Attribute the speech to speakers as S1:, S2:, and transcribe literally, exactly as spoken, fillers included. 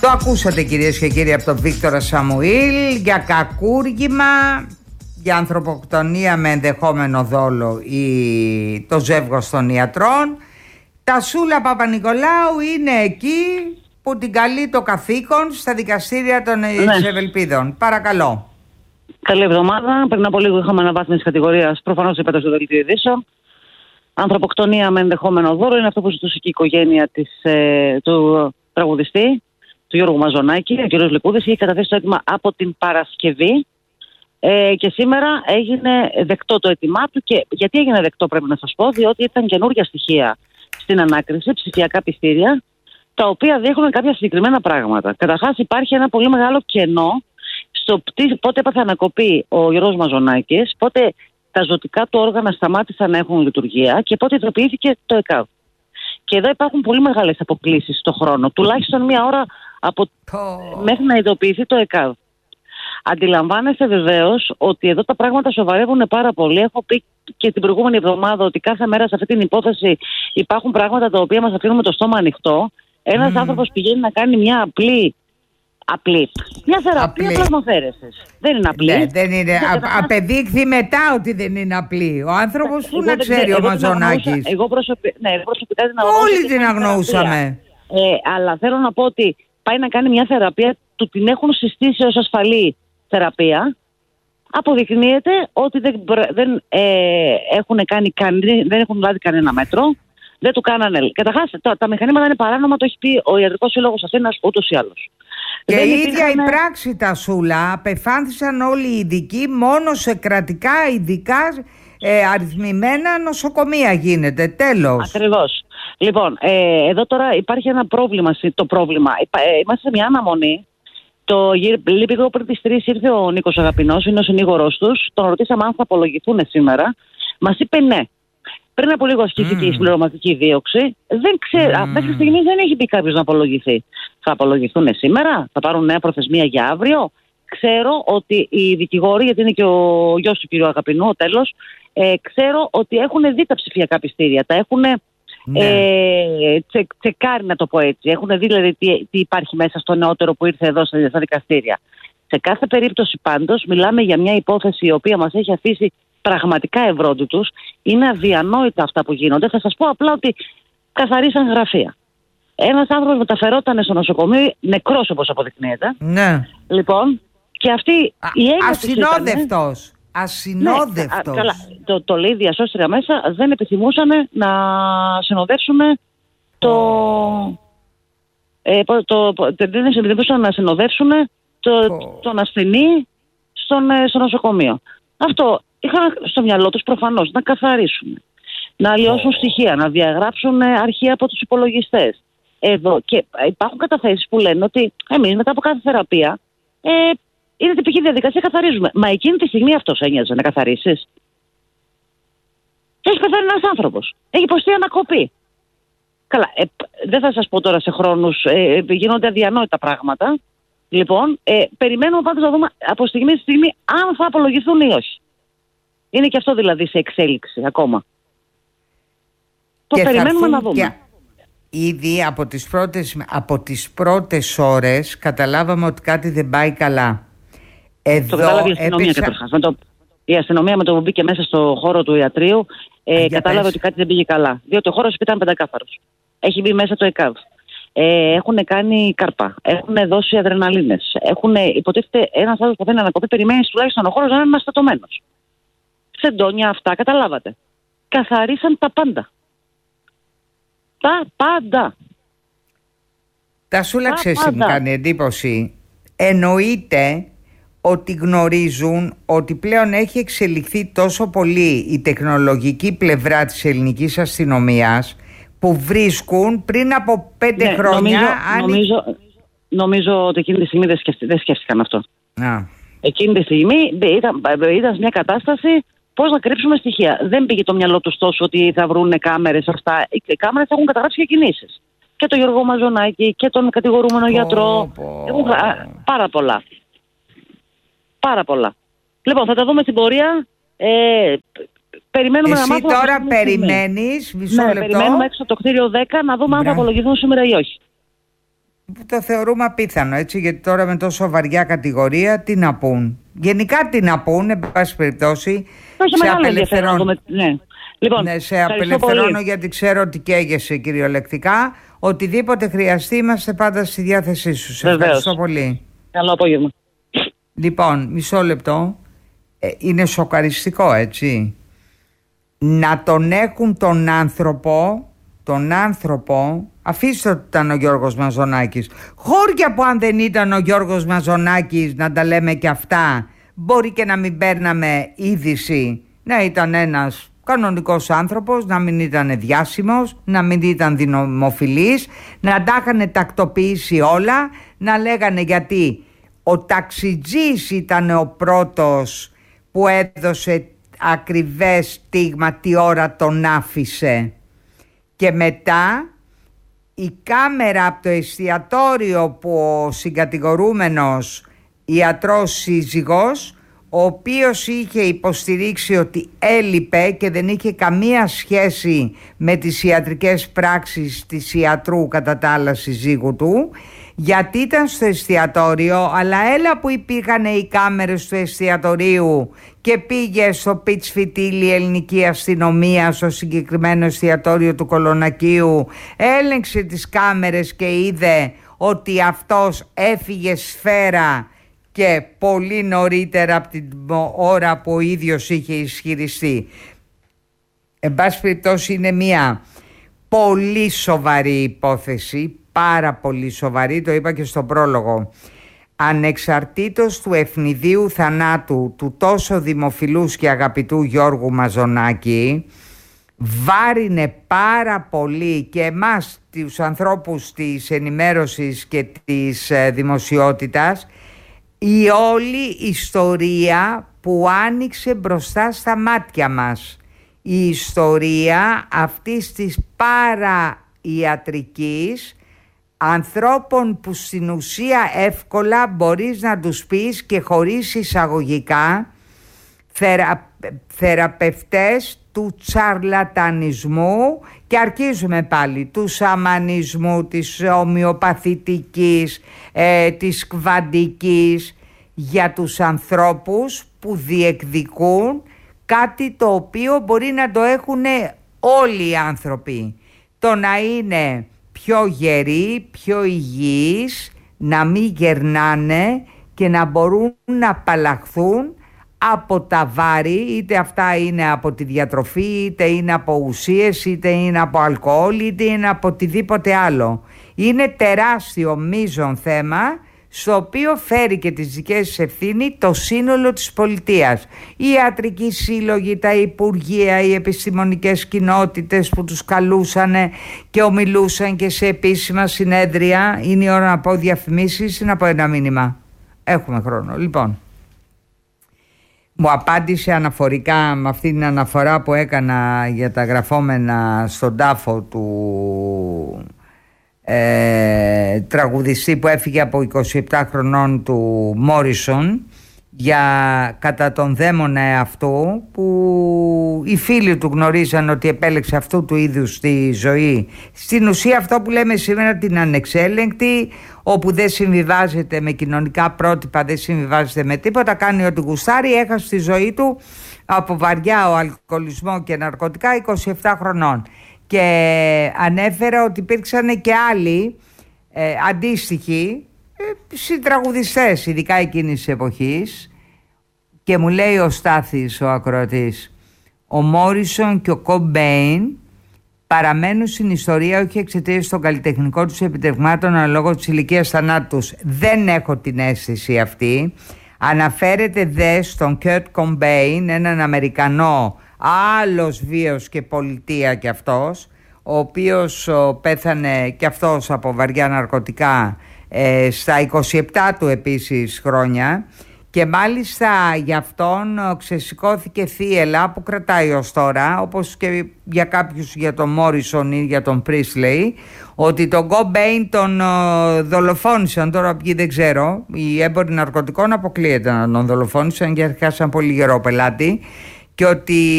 S1: Το ακούσατε κυρίες και κύριοι από τον Βίκτορα Σαμουήλ για κακούργημα, για ανθρωποκτονία με ενδεχόμενο δόλο ή το ζεύγος των ιατρών. Τασούλα Παπα-Νικολάου είναι εκεί που την καλεί το καθήκον στα δικαστήρια των ναι. Ευελπίδων. Παρακαλώ.
S2: Καλή εβδομάδα. Πριν από λίγο είχαμε αναβάθμιση κατηγορίας. Προφανώς είπατε στο δελτίο ειδήσεων. Ανθρωποκτονία με ενδεχόμενο δόλο είναι αυτό που ζητούσε και η οικογένεια της, ε, του τραγουδιστή, του Γιώργου Μαζονάκη. Ο κ. Λικούδης είχε καταθέσει το αίτημα από την Παρασκευή ε, και σήμερα έγινε δεκτό το αίτημά του. Και γιατί έγινε δεκτό, πρέπει να σας πω, διότι ήταν καινούργια στοιχεία στην ανάκριση, ψηφιακά πιστήρια, τα οποία δείχνουν κάποια συγκεκριμένα πράγματα. Καταρχάς, υπάρχει ένα πολύ μεγάλο κενό στο πότε έπαθε ανακοπή ο Γιώργος Μαζονάκης, πότε τα ζωτικά του όργανα σταμάτησαν να έχουν λειτουργία και πότε ειδοποιήθηκε το ΕΚΑΒ. Και εδώ υπάρχουν πολύ μεγάλες αποκλίσεις στον χρόνο, τουλάχιστον μία ώρα από... oh. μέχρι να ειδοποιηθεί το ΕΚΑΒ. Αντιλαμβάνεστε βεβαίως ότι εδώ τα πράγματα σοβαρεύουν πάρα πολύ. Έχω πει και την προηγούμενη εβδομάδα ότι κάθε μέρα σε αυτή την υπόθεση υπάρχουν πράγματα τα οποία μας αφήνουν με το στόμα ανοιχτό. Ένας mm. άνθρωπος πηγαίνει να κάνει μια απλή. Απλή. Μια θεραπεία πλασμοθέρεσης. Δεν είναι απλή.
S1: Ναι, δεν είναι. Α, απεδείχθη μετά ότι δεν είναι απλή. Ο άνθρωπος που να ξέρει ο Μαζονάκης.
S2: Εγώ προσωπικά. Ναι, προσωπικά την
S1: Όλοι την αγνοούσαμε.
S2: Ε, αλλά θέλω να πω ότι πάει να κάνει μια θεραπεία, του την έχουν συστήσει ως ασφαλή θεραπεία. Αποδεικνύεται ότι δεν, δεν, ε, έχουν κάνει κανεί, δεν έχουν λάβει κανένα μέτρο. Δεν του κάνανε. Καταρχάς, τα, τα μηχανήματα είναι παράνομα, το έχει πει ο Ιατρικός Σύλλογος Αθήνας ούτως ή άλλως.
S1: Και η ίδια η πράξη, Τασούλα, απεφάνθησαν όλοι οι ειδικοί, μόνο σε κρατικά ειδικά ε, αριθμημένα νοσοκομεία γίνεται. Τέλος.
S2: Ακριβώς. Λοιπόν, ε, εδώ τώρα υπάρχει ένα πρόβλημα. Το πρόβλημα. Ε, είμαστε σε μια αναμονή. Το λίγο πριν τις τρεις ήρθε ο Νίκος Αγαπηνός, είναι ο συνήγορός τους. Τον ρωτήσαμε αν θα απολογηθούν σήμερα. Μας είπε ναι. Πριν από λίγο ασκήθηκε mm. η συμπληρωματική δίωξη. Δεν ξέρω, mm. μέχρι στιγμής δεν έχει πει κάποιος να απολογηθεί. Θα απολογηθούν σήμερα, θα πάρουν νέα προθεσμία για αύριο. Ξέρω ότι οι δικηγόροι, γιατί είναι και ο γιος του κ. Αγαπηνού, ο τέλος, ε, ξέρω ότι έχουν δει τα ψηφιακά πιστήρια. Τα έχουν ναι. ε, τσε, τσεκάρει, να το πω έτσι. Έχουν δει δηλαδή τι, τι υπάρχει μέσα στο νεότερο που ήρθε εδώ στα δικαστήρια. Σε κάθε περίπτωση πάντως μιλάμε για μια υπόθεση η οποία μας έχει αφήσει πραγματικά ευρώντιτους. Είναι αδιανόητα αυτά που γίνονται. Θα σας πω απλά ότι καθαρίσαν γραφεία. Ένας άνθρωπος μεταφερόταν στο νοσοκομείο νεκρός, όπως αποδεικνύεται.
S1: Ναι.
S2: Λοιπόν, και αυτή
S1: Α,
S2: η έννοια
S1: ασυνόδευτος. Ήταν, ασυνόδευτος.
S2: Ναι, καλά, το, το λέει διασώστρια μέσα, δεν επιθυμούσαν να συνοδεύσουν το... Oh. Ε, το, το, το δεν επιθυμούσαν να συνοδεύσουν το, oh. τον ασθενή στον, στο νοσοκομείο. Αυτό είχαν στο μυαλό τους προφανώς να καθαρίσουν, να αλλοιώσουν oh. στοιχεία, να διαγράψουν αρχεία από τους υπολογιστές. Εδώ και υπάρχουν καταθέσεις που λένε ότι εμείς μετά από κάθε θεραπεία ε, είναι τυπική διαδικασία, καθαρίζουμε. Μα εκείνη τη στιγμή αυτός ένοιαζε να καθαρίσεις. Έχει πεθάνει ένας άνθρωπος. Έχει υποστεί ανακοπή. Καλά, ε, δεν θα σας πω τώρα σε χρόνους, ε, γίνονται αδιανόητα πράγματα. Λοιπόν, ε, περιμένουμε πάντως να δούμε από στιγμή στη στιγμή αν θα απολογηθούν ή όχι. Είναι και αυτό δηλαδή σε εξέλιξη ακόμα.
S1: Και
S2: το περιμένουμε να δούμε.
S1: Και... Ήδη από τις, πρώτες, από τις πρώτες ώρες καταλάβαμε ότι κάτι δεν πάει καλά. Εδώ
S2: το κατάλαβε η αστυνομία έπαιξα... καταρχάς. Με το... Η αστυνομία με το που μπήκε μέσα στο χώρο του ιατρείου ε, κατάλαβε πες. ότι κάτι δεν πήγε καλά. Διότι ο χώρος ήταν πεντακάθαρος. Έχει μπει μέσα το ΕΚΑΒ. Ε, έχουν κάνει κάρπα. Έχουν δώσει αδρεναλίνες. Έχουν, υποτίθεται ένας άνθρωπος που θέλει να ανακοπεί, περιμένει τουλάχιστον ο χώρος να είναι αναστατωμένος. Σεντόνια αυτά, καταλάβατε. Καθαρίσαν τα πάντα. Τα πάντα.
S1: Τα Σούλα, ξέρεις τι μου κάνει εντύπωση. Εννοείται ότι γνωρίζουν ότι πλέον έχει εξελιχθεί τόσο πολύ η τεχνολογική πλευρά της ελληνικής αστυνομίας που βρίσκουν πριν από πέντε ναι, χρόνια...
S2: Νομίζω,
S1: αν...
S2: νομίζω, νομίζω ότι εκείνη τη στιγμή δεν, σκεφτή, δεν σκέφτηκαν αυτό.
S1: Α.
S2: Εκείνη τη στιγμή ήταν, ήταν σε μια κατάσταση πώς να κρύψουμε στοιχεία. Δεν πήγε το μυαλό τους τόσο ότι θα βρουν κάμερες αυτά. Οι κάμερες έχουν καταγράψει και κινήσεις. Και τον Γιώργο Μαζονάκη και τον κατηγορούμενο oh, γιατρό. Oh. Έχουν πάρα πολλά. Πάρα πολλά. Λοιπόν, θα τα δούμε στην πορεία. Ε, περιμένουμε
S1: Εσύ
S2: να μάθουμε...
S1: Εσύ τώρα περιμένεις, μισό
S2: ναι,
S1: λεπτό.
S2: Περιμένουμε έξω από το κτίριο δέκα να δούμε αν θα απολογηθούν σήμερα ή όχι.
S1: που το θεωρούμε απίθανο, έτσι, γιατί τώρα με τόσο βαριά κατηγορία τι να πούν. Γενικά τι να πούν, εν πάση περιπτώσει.
S2: Σε απελευθερώνω. Ναι. Λοιπόν,
S1: ναι, σε απελευθερώνω
S2: πολύ.
S1: Γιατί ξέρω ότι καίγεσαι κυριολεκτικά. Οτιδήποτε χρειαστεί είμαστε πάντα στη διάθεσή σου. Σε ευχαριστώ πολύ.
S2: Καλό απόγευμα.
S1: Λοιπόν, μισό λεπτό. Ε, είναι σοκαριστικό, έτσι. Να τον έχουν τον άνθρωπο, τον άνθρωπο, αφήστε ότι ήταν ο Γιώργος Μαζονάκης. Χώρια που αν δεν ήταν ο Γιώργος Μαζονάκης, να τα λέμε και αυτά, μπορεί και να μην παίρναμε είδηση, να ήταν ένας κανονικός άνθρωπος, να μην ήταν διάσημος, να μην ήταν δημοφιλής, να τα είχαν τακτοποιήσει όλα, να λέγανε γιατί ο ταξιτζής ήταν ο πρώτος που έδωσε ακριβές στίγμα τι ώρα τον άφησε, και μετά η κάμερα από το εστιατόριο που ο συγκατηγορούμενος ιατρός σύζυγος, ο οποίος είχε υποστηρίξει ότι έλειπε και δεν είχε καμία σχέση με τις ιατρικές πράξεις της ιατρού κατά τα άλλα συζύγου του, γιατί ήταν στο εστιατόριο, αλλά έλα που υπήρχαν οι κάμερες του εστιατορίου και πήγε στο πιτσφιτίλι η ελληνική αστυνομία στο συγκεκριμένο εστιατόριο του Κολονακίου, έλεγξε τις κάμερες και είδε ότι αυτός έφυγε σφαίρα και πολύ νωρίτερα από την ώρα που ο ίδιος είχε ισχυριστεί. Εν πάση περιπτώσει είναι μια πολύ σοβαρή υπόθεση, πάρα πολύ σοβαρή, το είπα και στον πρόλογο. Ανεξαρτήτως του ευνηδίου θανάτου του τόσο δημοφιλούς και αγαπητού Γιώργου Μαζονάκη, βάρινε πάρα πολύ και εμάς τους ανθρώπους της ενημέρωσης και της δημοσιότητας η όλη ιστορία που άνοιξε μπροστά στα μάτια μας. Η ιστορία αυτής της παραϊατρικής, ανθρώπων που στην ουσία εύκολα μπορείς να τους πεις και χωρίς εισαγωγικά θερα, θεραπευτές του τσαρλατανισμού, και αρχίζουμε πάλι του σαμανισμού, της ομοιοπαθητικής, ε, της κβαντικής, για τους ανθρώπους που διεκδικούν κάτι το οποίο μπορεί να το έχουν όλοι οι άνθρωποι. Το να είναι πιο γεροί, πιο υγιείς, να μην γερνάνε και να μπορούν να απαλλαχθούν από τα βάρη, είτε αυτά είναι από τη διατροφή, είτε είναι από ουσίες, είτε είναι από αλκοόλ, είτε είναι από οτιδήποτε άλλο. Είναι τεράστιο μείζον θέμα, στο οποίο φέρει και τις δικές της ευθύνη το σύνολο της πολιτείας. Οι ιατρικοί σύλλογοι, τα υπουργεία, οι επιστημονικές κοινότητες που τους καλούσαν και ομιλούσαν και σε επίσημα συνέδρια. Είναι η ώρα να πω διαφημίσεις ή να πω ένα μήνυμα? Έχουμε χρόνο. Λοιπόν, μου απάντησε αναφορικά με αυτή την αναφορά που έκανα για τα γραφόμενα στον τάφο του ε, τραγουδιστή που έφυγε από είκοσι επτά χρονών, του Μόρισον, για κατά τον δαίμονα εαυτού, που οι φίλοι του γνωρίζαν ότι επέλεξε αυτού του είδους τη ζωή. Στην ουσία αυτό που λέμε σήμερα την ανεξέλεγκτη, όπου δεν συμβιβάζεται με κοινωνικά πρότυπα, δεν συμβιβάζεται με τίποτα, κάνει ό,τι γουστάρει. Έχασε τη ζωή του από βαριά ο αλκοολισμό και ναρκωτικά είκοσι επτά χρονών. Και ανέφερα ότι υπήρξαν και άλλοι ε, αντίστοιχοι ε, συντραγουδιστές, ειδικά εκείνης της εποχής, και μου λέει ο Στάθης, ο ακροατής, ο Μόρισον και ο Κομπέιν παραμένουν στην ιστορία όχι εξαιτίας των καλλιτεχνικών τους επιτευγμάτων, αλλά λόγω της ηλικίας θανάτου τους. Δεν έχω την αίσθηση αυτή. Αναφέρεται δε στον Κurt Cobain, έναν Αμερικανό, άλλος βίος και πολιτεία κι αυτός, ο οποίος ο, πέθανε κι αυτός από βαριά ναρκωτικά ε, στα είκοσι επτά του επίσης χρόνια, και μάλιστα γι' αυτόν ξεσηκώθηκε θύελλα που κρατάει ως τώρα, όπως και για κάποιους για τον Μόρισον ή για τον Πρίσλεϊ, ότι τον Κομπέιν τον uh, δολοφόνησαν. Τώρα ποιοι δεν ξέρω, οι έμποροι ναρκωτικών αποκλείεται να τον δολοφόνησαν, γιατί χάσαν πολύ γερό πελάτη, και ότι